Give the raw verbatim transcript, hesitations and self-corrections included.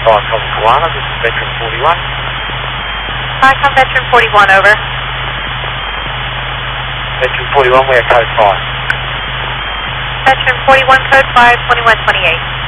Vicom Koala, this is Veteran forty-one. Vicom Veteran forty-one, over. Veteran forty-one, we are code five. Veteran forty-one, code five, twenty-one twenty-eight.